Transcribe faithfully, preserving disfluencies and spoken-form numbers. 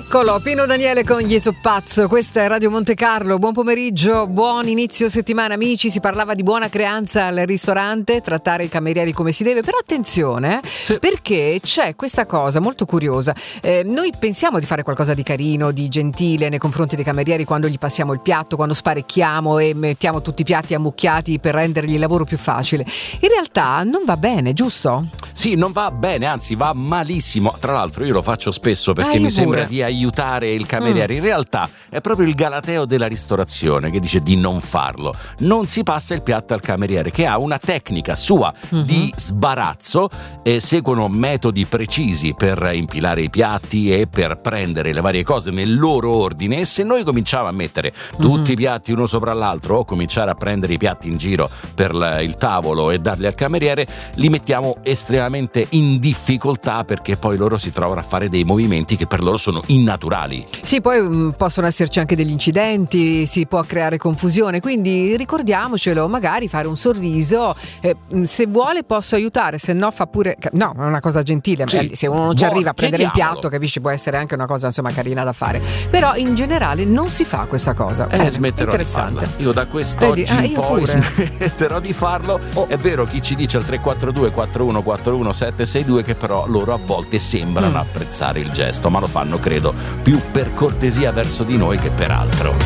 Eccolo, Pino Daniele con Gli So Pazzo. Questa è Radio Monte Carlo. Buon pomeriggio, buon inizio settimana, amici. Si parlava di buona creanza al ristorante, trattare i camerieri come si deve, però attenzione, sì. Perché c'è questa cosa molto curiosa. Eh, noi pensiamo di fare qualcosa di carino, di gentile nei confronti dei camerieri quando gli passiamo il piatto, quando sparecchiamo e mettiamo tutti i piatti ammucchiati per rendergli il lavoro più facile. In realtà non va bene, giusto? Sì, non va bene, anzi va malissimo. Tra l'altro io lo faccio spesso perché ah, mi pure. sembra di aiutare il cameriere. Mm. In realtà è proprio il galateo della ristorazione che dice di non farlo. Non si passa il piatto al cameriere, che ha una tecnica sua mm-hmm. di sbarazzo, e seguono metodi precisi per impilare i piatti e per prendere le varie cose nel loro ordine. E se noi cominciamo a mettere tutti mm-hmm. i piatti uno sopra l'altro, o cominciare a prendere i piatti in giro per il tavolo e darli al cameriere, li mettiamo estremamente in difficoltà, perché poi loro si trovano a fare dei movimenti che per loro sono innaturali. Sì, poi mh, possono esserci anche degli incidenti, si può creare confusione, quindi ricordiamocelo, magari fare un sorriso, eh, se vuole posso aiutare, se no fa pure, no, è una cosa gentile, sì. Se uno non ci arriva a prendere il piatto, capisci, può essere anche una cosa insomma carina da fare, però in generale non si fa questa cosa. Eh, eh smetterò di farla. Io da quest'oggi ah, in poi pure. smetterò di farlo. Oh. È vero, chi ci dice al tre quattro due quattro uno quattro uno sette sei due che però loro a volte sembrano mm. apprezzare il gesto, ma lo fanno credo più per cortesia verso di noi che per altro.